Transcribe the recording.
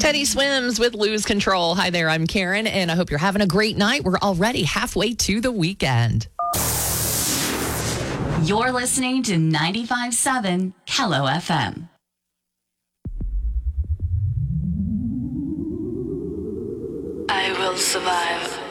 Teddy Swims with Lose Control. Hi there, I'm Karen, and I hope you're having a great night. We're already halfway to the weekend. You're listening to 95.7 Hello FM. I will survive.